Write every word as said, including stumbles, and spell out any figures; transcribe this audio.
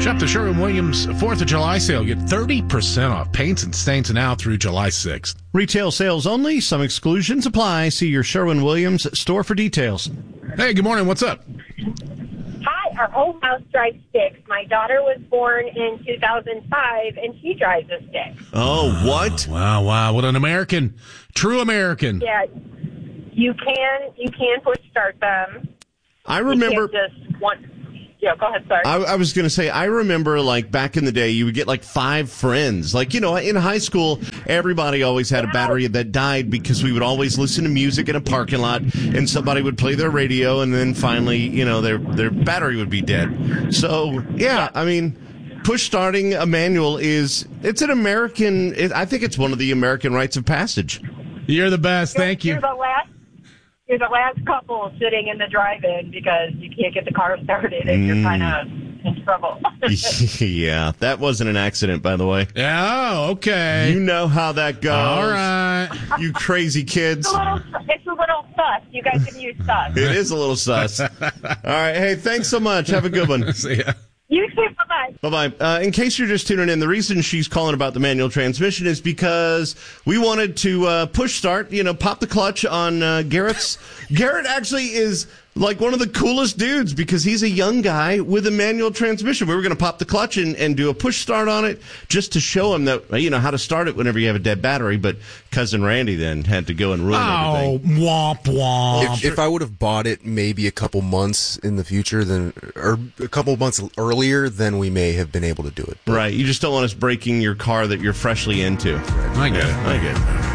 Shop the Sherwin-Williams fourth of July sale. Get thirty percent off paints and stains now through July sixth. Retail sales only. Some exclusions apply. See your Sherwin-Williams store for details. Hey, good morning. What's up? Hi, our whole house drives sticks. My daughter was born in two thousand five, and she drives a stick. Oh, what? Wow, wow. What an American. True American. Yeah, you can you can push start them. I remember... You can't just one... Yeah, go ahead, sorry. I, I was going to say, I remember, like, back in the day, you would get, like, five friends. Like, you know, in high school, everybody always had a battery that died because we would always listen to music in a parking lot, and somebody would play their radio, and then finally, you know, their their battery would be dead. So, yeah, I mean, push starting a manual is, it's an American, it, I think it's one of the American rites of passage. You're the best. You're, Thank you. You're the last You're the last couple sitting in the drive-in because you can't get the car started and you're kind of in trouble. Yeah, that wasn't an accident, by the way. Yeah, okay. You know how that goes. All right. You crazy kids. It's a little, it's a little sus. You guys can use sus. It is a little sus. All right. Hey, thanks so much. Have a good one. See ya. You too. Bye-bye. Bye-bye. Uh, in case you're just tuning in, the reason she's calling about the manual transmission is because we wanted to uh, push start, you know, pop the clutch on uh, Garrett's. Garrett actually is like one of the coolest dudes because he's a young guy with a manual transmission. We were going to pop the clutch and, and do a push start on it just to show him that, you know, how to start it whenever you have a dead battery. But cousin Randy then had to go and ruin Oh, everything. womp womp. If, if I would have bought it maybe a couple months in the future, then or a couple months earlier, then we may have been able to do it. But Right. You just don't want us breaking your car that you're freshly into. I get it. I get it.